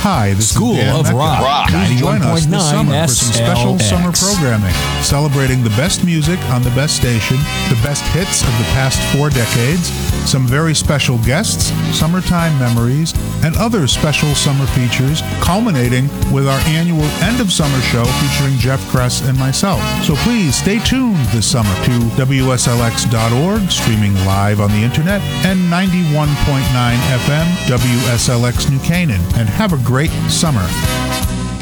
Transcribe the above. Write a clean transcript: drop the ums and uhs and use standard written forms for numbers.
Hi, this School is Dan of Mecca. Rock, Please join us this 91.9 summer for some special SLX. summer programming, celebrating the best music on the best station, the best hits of the past 4 decades, some very special guests, summertime memories, and other special summer features, culminating with our annual end of summer show featuring Jeff Kress and myself. So please stay tuned this summer to WSLX.org, streaming live on the internet, and 91.9 FM WSLX New Canaan, and have a great summer.